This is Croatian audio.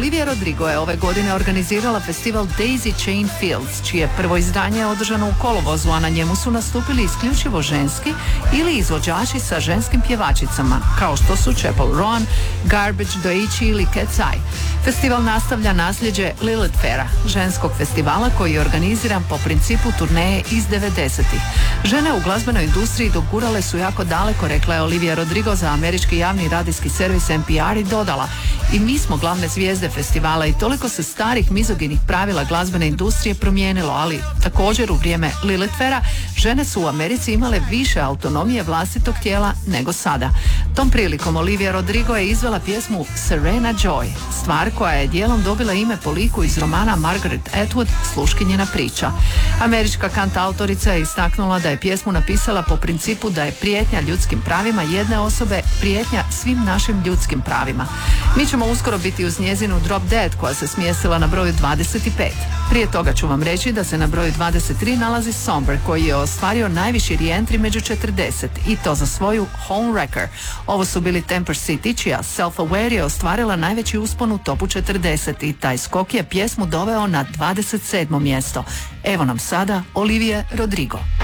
Olivia Rodrigo je ove godine organizirala festival Daisy Chain Fields, čije prvo izdanje je održano u kolovozu, a na njemu su nastupili isključivo ženski ili izvođači sa ženskim pjevačicama, kao što su Chapel Roan, Garbage, Doichi ili Cat's Eye. Festival nastavlja nasljeđe Lilith Faira, ženskog festivala koji je organiziran po principu turneje iz 90-ih. Žene u glazbenoj industriji dogurale su jako daleko, rekla je Olivia Rodrigo za američki javni radijski servis NPR i dodala: i mi smo glavne zvijezde festivala i toliko se starih mizoginih pravila glazbene industrije promijenilo, ali također u vrijeme Lilith Faira žene su u Americi imale više autonomije vlastitog tijela nego sada. Tom prilikom Olivia Rodrigo je izvela pjesmu Serena Joy, stvar koja je dijelom dobila ime po liku iz romana Margaret Atwood Sluškinjina priča. Američka kantautorica je istaknula da je pjesmu napisala po principu da je prijetnja ljudskim pravima jedne osobe prijetnja svim našim ljudskim pravima. Mi ćemo uskoro biti uz njezinu Drop Dead koja se smjestila na broju 25. Prije toga ću vam reći da se na broju 23 nalazi Somber koji je ostvario najviši re-entry među 40 i to za svoju Home Wrecker. Ovo su bili Temper City čija Self-Aware je ostvarila najveći uspon u topu 40 i taj skok je pjesmu doveo na 27. mjesto. Evo nam sada Olivia Rodrigo.